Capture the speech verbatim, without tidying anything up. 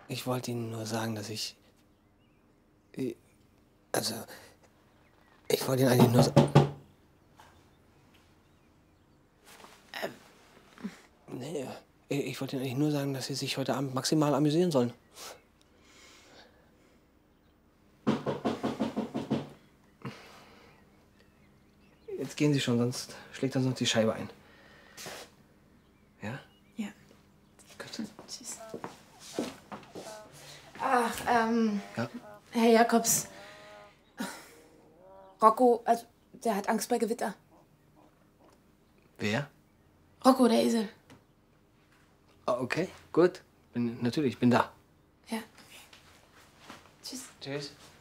Ich wollte Ihnen nur sagen, dass ich... Also, ich wollte Ihnen eigentlich nur... Ähm. Nee, ich wollte Ihnen eigentlich nur sagen, dass Sie sich heute Abend maximal amüsieren sollen. Jetzt gehen Sie schon, sonst schlägt uns noch die Scheibe ein. Ja? Ja. Gut. Tschüss. Ach, ähm... Ja? Herr Jakobs. Rocco, also, der hat Angst bei Gewitter. Wer? Rocco, der Esel. Ah, okay, gut. Bin, natürlich, bin da. Ja. Tschüss. Tschüss.